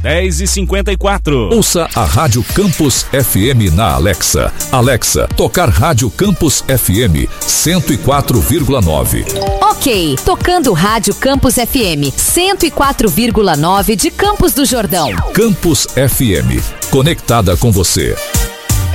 10h54. Ouça a Rádio Campus FM na Alexa. Alexa, tocar Rádio Campus FM 104,9. Ok, tocando Rádio Campus FM 104,9 de Campos do Jordão. Campus FM, conectada com você.